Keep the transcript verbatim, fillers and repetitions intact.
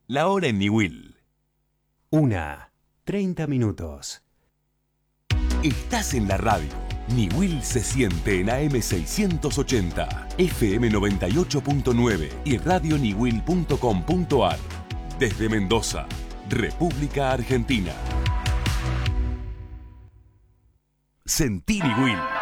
La hora en Niwil. Una, treinta minutos. Estás en la radio. Niwil se siente en A M seiscientos ochenta, F M noventa y ocho punto nueve y radio niwil punto com punto ar. Desde Mendoza, República Argentina. Sentí Niwil.